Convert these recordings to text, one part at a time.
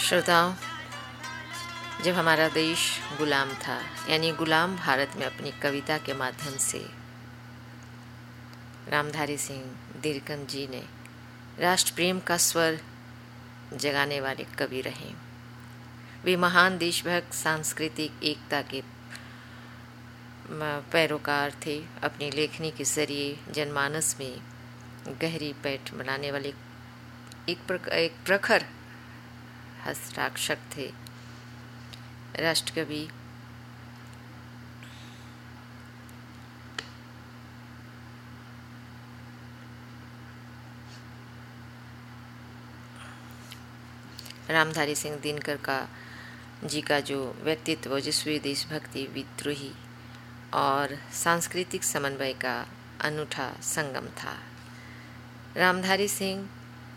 श्रोताओं, जब हमारा देश गुलाम था, यानी गुलाम भारत में अपनी कविता के माध्यम से रामधारी सिंह दिनकर जी ने राष्ट्र प्रेम का स्वर जगाने वाले कवि रहे। वे महान देशभक्त, सांस्कृतिक एकता के पैरोकार थे। अपनी लेखनी के जरिए जनमानस में गहरी पैठ बनाने वाले एक प्रखर हस्ताक्षर थे। राष्ट्रकवि रामधारी सिंह दिनकर जी का जो व्यक्तित्व ओजस्वी, देशभक्ति, विद्रोही और सांस्कृतिक समन्वय का अनूठा संगम था। रामधारी सिंह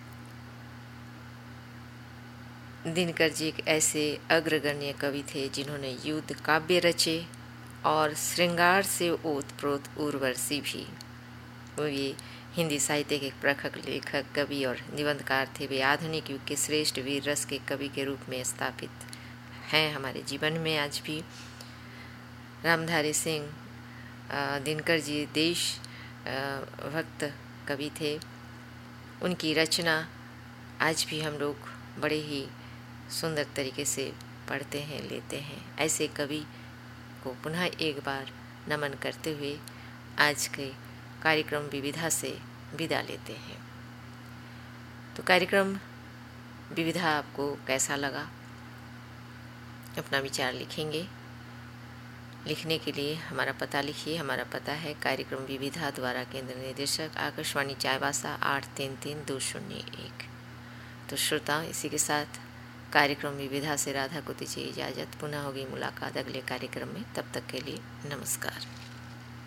दिनकर जी एक ऐसे अग्रगण्य कवि थे जिन्होंने युद्ध काव्य रचे और श्रृंगार से ओतप्रोत उर्वशी भी। वे हिंदी साहित्य के प्रखर लेखक, कवि और निबंधकार थे। वे आधुनिक युग के श्रेष्ठ वीर रस के कवि के रूप में स्थापित हैं हमारे जीवन में आज भी। रामधारी सिंह दिनकर जी देश भक्त कवि थे। उनकी रचना आज भी हम लोग बड़े ही सुंदर तरीके से पढ़ते हैं, लेते हैं। ऐसे कवि को पुनः एक बार नमन करते हुए आज के कार्यक्रम विविधा से विदा लेते हैं। तो कार्यक्रम विविधा आपको कैसा लगा, अपना विचार लिखेंगे। लिखने के लिए हमारा पता लिखिए। हमारा पता है कार्यक्रम विविधा द्वारा केंद्र निदेशक, आकाशवाणी चाईबासा 833201। तो श्रोता, इसी के साथ कार्यक्रम विविधा से राधा को दीजिए इजाज़त। पुनः होगी मुलाकात अगले कार्यक्रम में। तब तक के लिए नमस्कार।